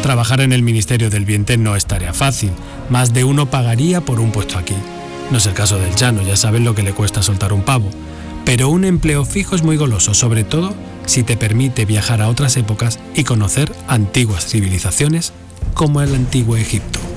Trabajar en el Ministerio del Vientre no es tarea fácil. Más de uno pagaría por un puesto aquí. No es el caso del Llano, ya sabes lo que le cuesta soltar un pavo. Pero un empleo fijo es muy goloso, sobre todo si te permite viajar a otras épocas y conocer antiguas civilizaciones como el antiguo Egipto.